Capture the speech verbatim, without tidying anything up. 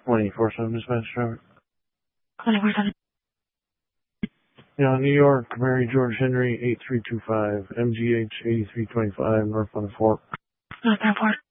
twenty-four seven dispatch driver. twenty-four seven. Yeah, New York, Mary George Henry, eight three two five, M G H eighty-three twenty-five, North on the Fork. North on the Fork.